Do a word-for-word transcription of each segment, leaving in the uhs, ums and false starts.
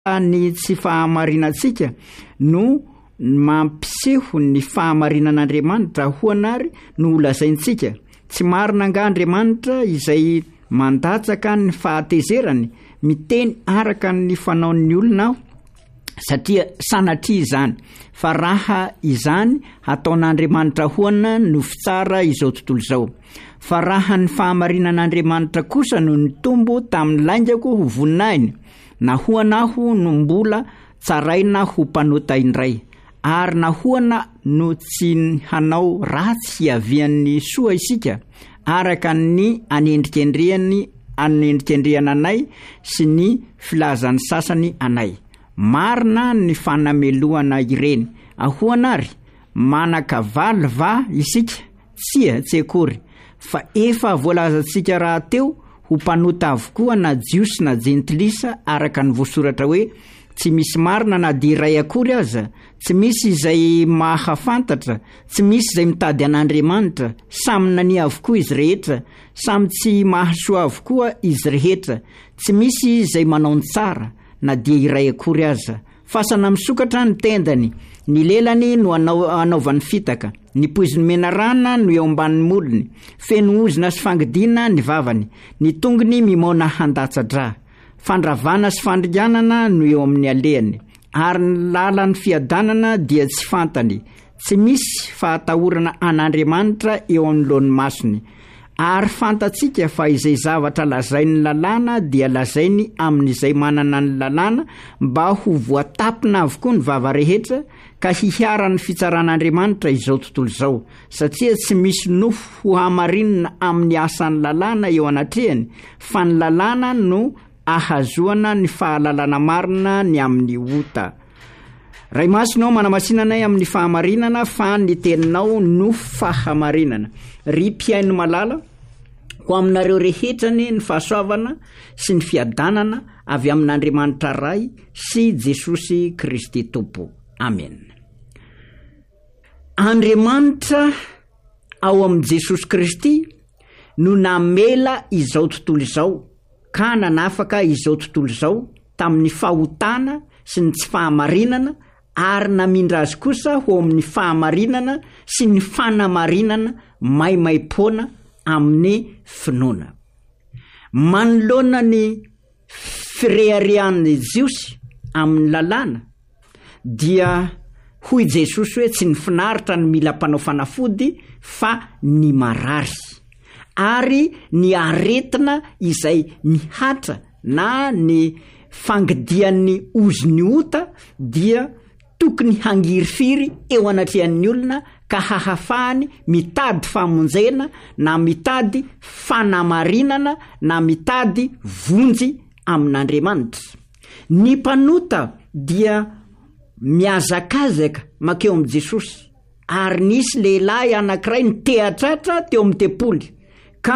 ny tsy fahamarinantsika no mampiseho ny fahamarinan'Andriamanitra hoanary no holazaintsika. Tsy marina nga Andriamanitra izay mandatsaka ny fahatezerany miteny araka ny fanaon'ny olona aho, satria sanatria izany, fa raha izany ataon'Andriamanitra hoana no fitsara izao tontolo izao. Fa raha ny fahamarinan'Andriamanitra kosa no nitombo tamin'ny laingako ho voninainy, nahoana aho no mbola tsaraina ho mpanota indray, ary nahoana no tsy hanao ratsy hiavian'ny soa isika, araka ny anendrikendriany anendrikendriana anay sy ny filazan'ny sasany anay. Marina ny fanameloana ireny. Ahoana ary manakavaly va isika? Tsia, tsy akory, fa efa voalazantsika raha teo ho mpanota avokoa na jiosy na jentilisa, araka ny voasoratra hoe tsy misy marina na dia iray akory aza, tsy misy izay mahafantatra, tsy misy izay mitady an'Andriamanitra, samy nany avokoa izy rehetra, samy tsy mahasoa avokoa izy rehetra, tsy misy izay manao ny tsara na dia iray akory aza. Fasana misokatra ny tendany, ny lelany no anao, anaovany fitaka, ny poiziny mena rana no eo ambanin'ny molony, feno ozina sy fangidina ny vavany, ny tongony mimona handatsa-dra, fandravana sy fandriganana no eo amin'ny alehany, ary ny lalan'ny fiadanana dia tsy fantany, tsy misy fahatahorana an'Andriamanitra eo amin'ny lohan'ny masony. Ary fantatsika fa izay zavatra lazainy lalàna dia lazainy amin'izay manana ny lalàna, mba ho voatapina avokoa ny vava rehetra, ka hihiaran'ny fitsaran'Andriamanitra izao tontolo izao, satria tsy misy nofo ho hamarinina amin'ny asan'ny lalàna eo anatrehany, fa ny lalàna no ahazoana ny fahalalana marina ny amin'ny ota. Ray masinao manamasinanay amin'ny fahamarinana, fa ny teninao no fahamarinana. Ry mpiaino malala, ho aminareo rehetrany ny fahasoavana sy ny fiadanana avy amin'Andriamanitra ray sy Jesosy Kristy Tompo. Amen. Andriamanitra ao amin'ny Jesosy Kristy no namela izao tontolo izao, ka nanafaka izao tontolo izao tamin'ny fahotana sy ny tsy fahamarinana, ary namindra azy kosa ho amin'ny fahamarinana sy ny fanamarinana maimaim-poana amin'ny finoana. Manoloana ny fireharehan'ny jiosy amin'ny lalàna dia hoy Jesosy hoe tsy ny finaritra ny mila mpanao fanafody, fa ny marary, ary ny aretina izay mihatra na ny fangidian'ny ozy ota dia tokony hangirifiry eo anatrehan'ny olona, ka hahafahany mitady famonjena na mitady fanamarinana na mitady vonjy amin'Andriamanitra. Ny mpanota dia miazakazaka makeo amin'ny Jesosy, ary nisy lehilahy anankiray ny tehatratra teo amin'ny tempoly, ka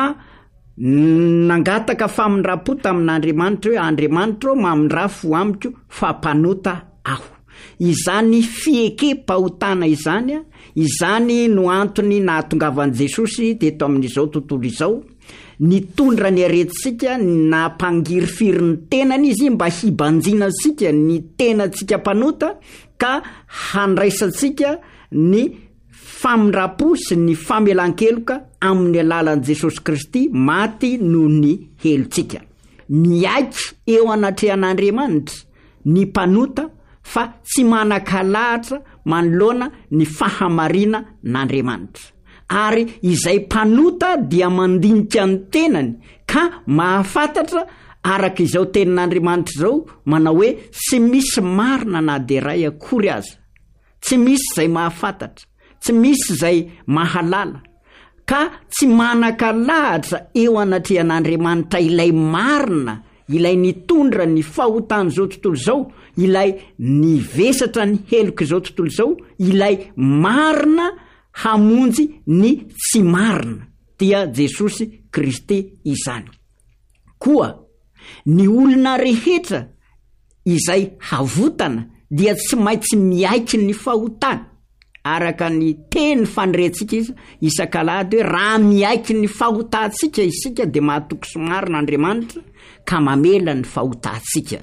nangataka famindra-po tamin'Andriamanitra hoe Andriamanitra mamindra-fo amiko fa mpanota aho. Izany fieke-pahotana izany, izany no antony nahatongavan'i Jesosy teto amin'izao tontolo izao, nitondra ny aretintsika, nampangirifiry ny tenany izy mba hibanjina antsika ny tenantsika mpanota, ka handraisantsika ny famindra-po sy ny famelan-keloka amin'ny alalan'i Jesosy Kristy maty noho ny helontsika. Miaiky eo anatrehan'Andriamanitra ny mpanota, fa tsy manan-kalahatra manoloana ny fahamarina n'Andriamanitra. Ary izay mpanota dia mandinika ny tenany, ka mahafantatra araka izao tenin'Andriamanitra izao, manao hoe tsy misy marina na dia iray akory aza, tsy misy izay mahafantatra, tsy misy izay mahalala, ka tsy manan-kalahatra eo anatrehan'Andriamanitra ilay marina, ilay nitondra ny fahotana izao tontolo izao, ilay nivesatra ny heloka izao tontolo izao, ilay marina hamonjy ny tsy marina, dia Jesosy Kristy izany. Koa ny olona rehetra izay havotana dia tsy maintsy miaiky ny fahotana, araka ny teny fanirentsika izy isan-kalahady hoe raha miaiky ny fahotantsika isika dia mahatoky somarina Andriamanitra ka mamela ny fahotantsika.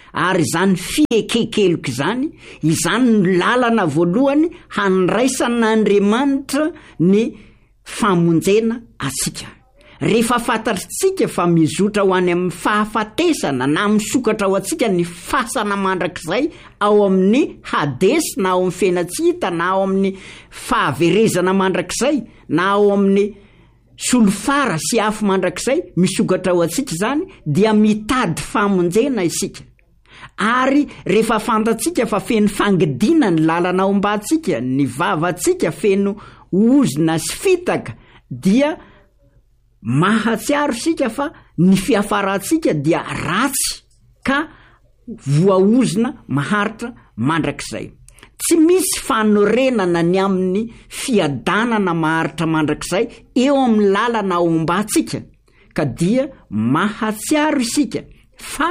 ary izany fiekekeloko izany izany ny lalana voalohany handraisan'Andriamanitra ny famonjena atsika. Rehefa fantatritsika fa mizotra ho any amin'ny fahafatesana na misokatra ao atsika ny fasana mandrakizay ao amin'ny Hadesy na ao amin'ny Fenatsita na ao amin'ny fahaverezana mandrakizay na ao amin'ny solofara sy afo mandrakizay misokatra ao atsika zany dia mitady famonjena isika. Ary rehefa fantatsika fa feno fangidina ny lalana ao mbatsika, ny vavatsika feno ozina sy fitaka, dia mahatsiaro sika fa ny fiafaratsika dia ratsy ka voaozina maharitra mandrakizay. Tsy misy fanorenana ny amin'ny fiadanana maharitra mandrakizay eo amin'ny lalana ao mbatsika, ka dia mahatsiaro isika fa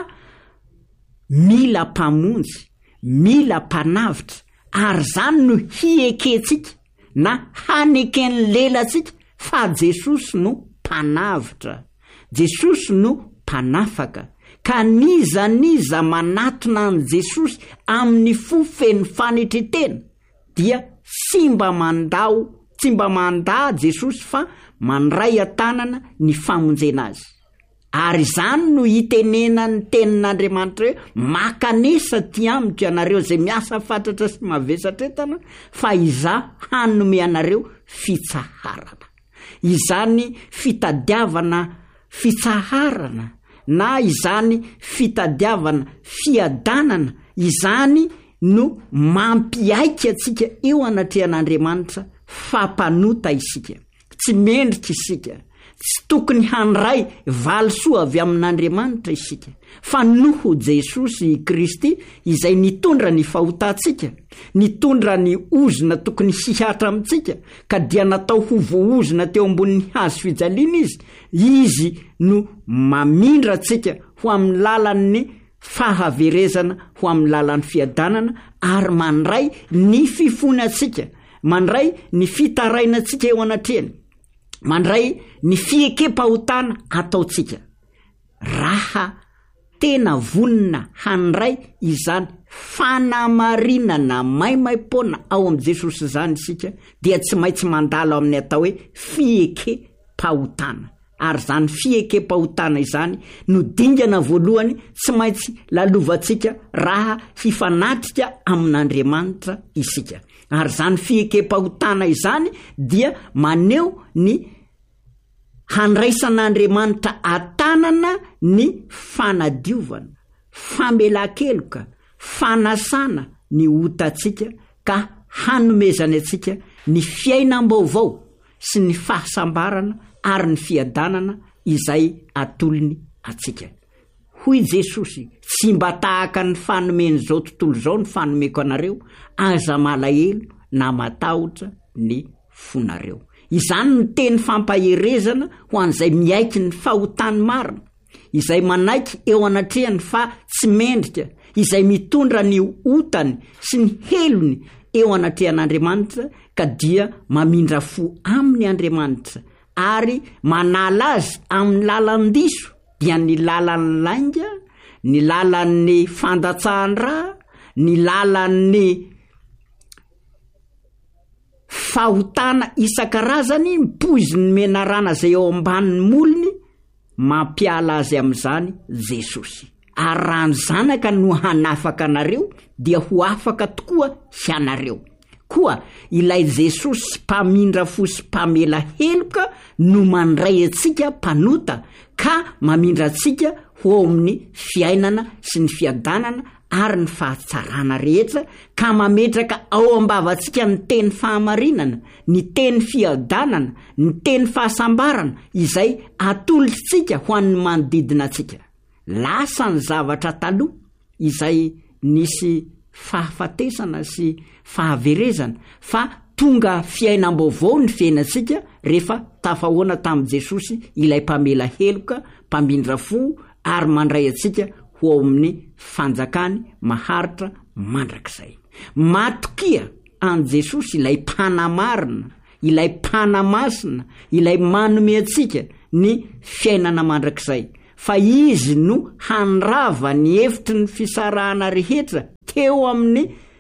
mila mpamonjy, mila mpanavitra, ary zany no hieketsika na haneken'ny lelantsika fa Jesosy no mpanavitra, Jesosy no mpanafaka. Ka niza niza manatona an' Jesosy amin'ny fo feno fanetretena dia tsy mba mandao, tsy mba manda Jesosy fa mandray atanana ny famonjena azy. Ary zany no hitenena ny tenin'Andriamanitra hoe makanesa ty amiko ianareo zay miasa fatratra sy mavesatretana fa izaho hanome anareo fitsaharana. Izany fitadiavana fitsaharana na izany fitadiavana fiadanana, izany no mampiaika atsika eo anatrehan'Andriamanitra fampanota isika. Tsy mendrika isika, tsy tokony handray valisoa avy amin'Andriamanitra isika, fa noho Jesosy Kristy izay nitondra ny fahotantsika, nitondra ny ozina tokony hihatra amintsika, ka dia natao ho voozina teo ambonin'ny hazo fijaliana izy, izy no mamindra atsika ho amin'ny lalan'ny fahaverezana, ho amin'ny lalan'ny fiadanana, ary mandray ny fifona atsika, mandray ny fitaraina atsika eo anatrehany, mandray ny fiekepahotana ataotsika. Raha tena vonina handray izany fanamarinana maimaim-pona ao am' Jesosy zany isika, dia tsy maintsy mandalo amin'ny atao hoe fiekepahotana. Ary zany fiekepahotana izany no dingana voalohany tsy maintsy lalovantsika raha hifanatrika amin'Andriamanitra isika. Ary zany fiekepahotana izany dia maneho ny handraisan'Andriamanitra atanana ny fanadiovana, famelan-keloka, fanasana ny otatsika, ka hanomezany atsika ny fiainam-baovao sy ny fahasambarana ary ny fiadanana izay atolony atsika. Hoy Jesosy, tsy mba tahaka ny fanomeny zao tontolo zao ny fanomeko anareo, aza malahelo na matahotra ny fonareo. Izany ny teny fampaherezana ho an'izay miaiky ny fahotany marina, izay manaiky eo anatrehany fa tsy mendrika, izay mitondra ny otany sy ny helony eo anatrehan'Andriamanitra, ka dia mamindra fo amin'ny Andriamanitra ary manala azy amin'ny lalan-diso, dia ny lalan'ny lainga, ny lalan'ny fandatsahan-dra, ny lalan'ny fahotana isan-karazany, mipoiziny menarana zay eo ambanin'ny molony, mampiala azy amin'izany Jesosy. Ary raha ny zanaka no hanafaka anareo, dia ho afaka tokoa ianareo. Koa ilay Jesosy mpamindra fo sy mpamela heloka no mandray atsika mpanota, ka mamindra atsika ho amin'ny fiainana sy ny fiadanana ary ny fahatsarana rehetra, ka mametraka ao ambavatsika ny teny fahamarinana, ny teny fiadanana, ny teny fahasambarana izay atolotsika ho an'ny manodidina atsika. Lasa ny zavatra taloha izay nisy fahafatesana sy fahaverezana, fa tonga fiainam-baovao ny fiainatsika rehefa tafahoana tamin'i Jesosy ilay mpamela heloka, mpamindra fo ary mandray atsika ho ao amin'ny fanjakany maharitra mandrakizay. Matokia an' Jesosy ilay mpanamarina, ilay mpanamasina, ilay manome atsika ny fiainana mandrakizay. fa izy no hanrava ny hevitry ny fisarahana rehetra teo amin'ny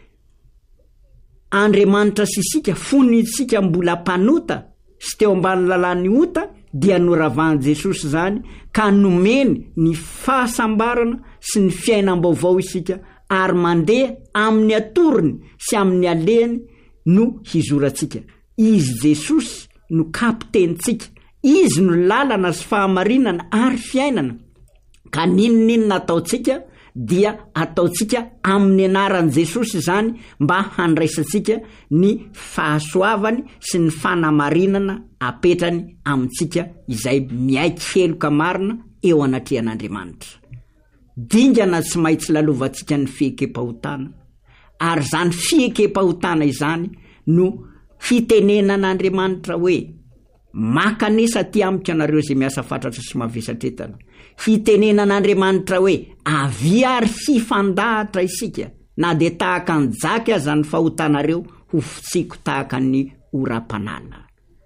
Andriamanitra sy isika, fony isika mbola mpanota sy teo ambany lalàny ota dia noravahany Jesosy zany ka nomeny ny fahasambarana sy ny fiainam-baovao isika ary mandeha amin'ny atorony sy amin'ny alehany no hizorantsika. Izy Jesosy no kapitentsika, izy no lalana sy fahamarinana ary fiainana, ka ninonina ataotsika dia ataotsika amin'ny anaran'i Jesosy zany mba handraisantsika ny fahasoavany sy ny fanamarinana apetrany amintsika izay miaiky heloka marina eo anatrehan'Andriamanitra. Dingana tsy maintsy lalovantsika ny fiekepahotana, ary zany fiekepahotana izany no hitenenan'Andriamanitra hoe makanesa ty amiko anareo zay miasa fatratra sy mavesatretana. Hitenenan'Andriamanitra hoe aviary hifandahatra isika, na de tahaka ny jaky aza ny fahotanareo ho fitsiko tahaka ny oram-panala.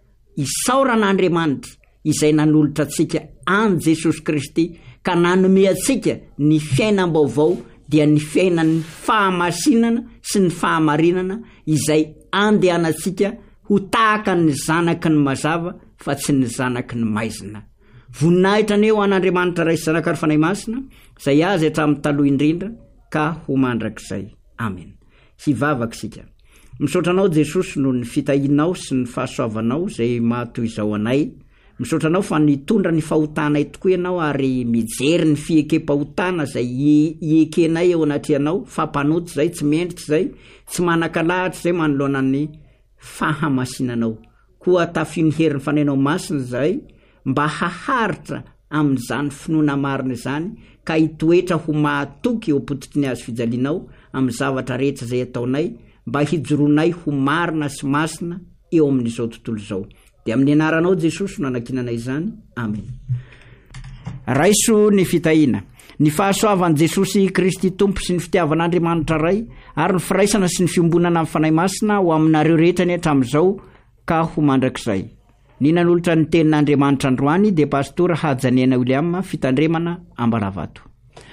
Isaoran'Andriamanitra izay nanolotra antsika an Jesosy Kristy ka nanome antsika ny fiainam-baovao dia ny fiainan'ny fahamasinana sy ny fahamarinana izay andehanantsika ho tahaka ny zanaky ny mazava fa tsy ny zanaky ny maizina. Voninahitra aneo an'Andriamanitra ray sy zanaka ary fanahy masina zay azy hatramin'ny taloha indrindra ka ho mandrakizay. Amen. Hivavaka isika. Misaotranao Jesosy noho ny fitahinao sy ny fahasoavanao zay mahatoy izao anay. Misaotranao fa nitondra ny fahotanay tokoa ianao ary mijery ny fiekepahotana zay iekenay eo anatrehanao, fampanoty zay tsy mendritsy zay, tsy manakalahatra zay manoloana ny fahamasinanao. Koa tafino herin'ny fanainao masina zay mba haharitra amin'izany finoana marina izany ka hitoetra ho mahatoky eo ampototry ny azo fijalianao amin'ny zavatra rehetra zay ataonay mba hijoronay ho marina sy masina eo amin'izao tontolo izao. Dia amin'ny anaranao Jesosy no anakinanay izany. Amen. Raiso ny fitahina. Ny fahasoavan'i Jesosy Kristy Tompo sy ny fitiavan'Andriamanitra ray ary ny firaisana sy ny fiombonana amin'ny fanahy masina ho aminareo rehetra ny hatramin'izao ka ho mandrakizay. Ny nanolotra ny tenin'Andriamanitra androany dia pastora Hajanena William, fitandremana Ambaravato.